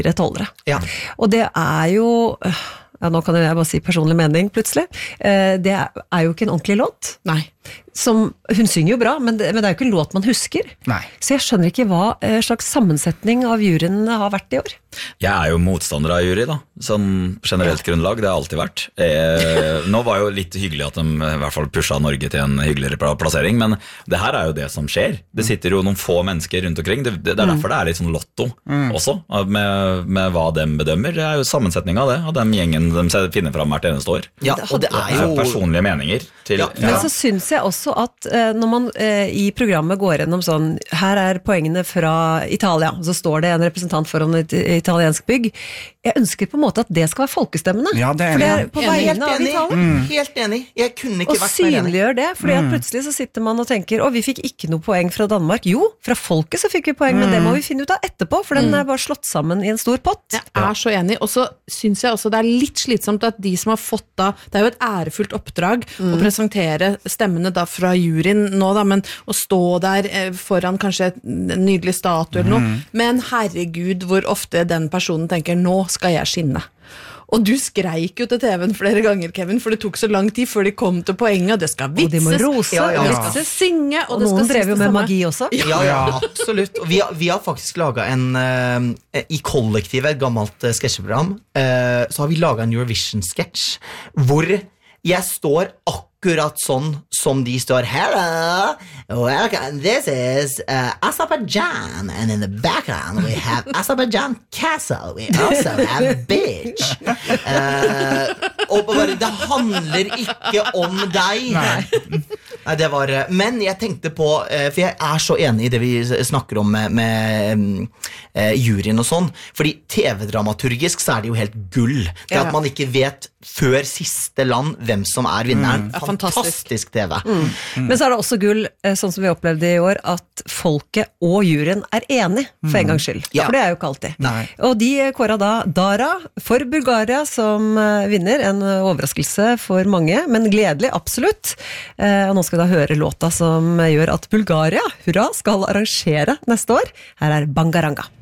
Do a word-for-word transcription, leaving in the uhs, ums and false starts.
fire tålere. Ja. Og det er jo, ja, nå kan jeg bare si personlig mening plutselig, det er jo ikke en ordentlig låt. Nei. Som, hun synger jo bra, men det, men det er jo ikke en låt man husker. Nei. Så jeg skjønner ikke hva slags sammensetning av juryen har vært i år. Jeg er jo motstander av jury da, som generelt grunnlag, det har alltid vært. Eh, nå var jo litt hyggelig at de i hvert fall pushet Norge til en hyggeligere plassering, men det her er jo det som skjer. Det sitter jo noen få mennesker rundt omkring, det, det er derfor det er litt sånn lotto mm. også, med, med hva de bedømmer. Det er jo sammensetning av det, av den gjengen de finner frem hvert eneste år. Ja, og det er jo personlige meninger til, ja, ja. Men så synes jeg også at eh, når man eh, i programmet går gjennom sånn, her er poengene fra Italia, så står det en representant foran et italiensk bygg. Jeg ønsker på en måte at det skal være folkestemmene. Ja, det er, for det er på vegne av Italia. Mm. Helt enig. Jeg kunne ikke og vært mer enig. Og synliggjør det, fordi at plutselig så sitter man og tenker, å, vi fikk ikke noe poeng fra Danmark. Jo, fra folket så fikk vi poeng, mm. men det må vi finne ut av etterpå, for den er bare slått sammen i en stor pott. Jeg er så enig, og så synes jeg også det er litt slitsomt at de som har fått da, det er jo et ærefullt oppdrag mm. å presentere stemmene da fra juryen nå da, men å stå der foran kanskje en nydelig statue eller noe, mm. men herregud hvor ofte den personen tenker, nå skal jeg skinne. Og du skreik jo til T V-en flere ganger, Kevin, for det tok så lang tid før de kom til poenget, og det skal vitses, og de må rose, ja, ja, ja. Og det skal synge, og, og det skal noen drev jo med samme. Magi også. Ja, ja, absolutt. Og vi har, vi har faktisk laget en, uh, i kollektivet, et gammelt uh, sketsjeprogram, uh, så har vi laget en Eurovision-sketsj, hvor jeg står akkurat sånn som de står Hello, welcome, this is uh, Azerbaijan, and in the background we have Azerbaijan Castle, we also have a beach. Uh, og bare, det handler ikke om deg. Nei. Nei, det var, men jeg tenkte på, for jeg er så enig i det vi snakker om med, med uh, juryen og sånn, fordi T V-dramaturgisk så er det jo helt gull. Det at man ikke vet før siste land hvem som er vinneren. Mm. Fantastisk T V. Mm. Mm. Men så er det også gull, sånn som vi opplevde i år, at folket og juryen er enig for en gangs skyld. Ja. For det er jo ikke alltid. Nei. Og de kåret da Dara for Bulgaria som vinner, en overraskelse for mange, men gledelig, absolutt. Og nå skal vi da høre låta som gjør at Bulgaria, hurra, skal arrangere neste år. Her er Bangaranga.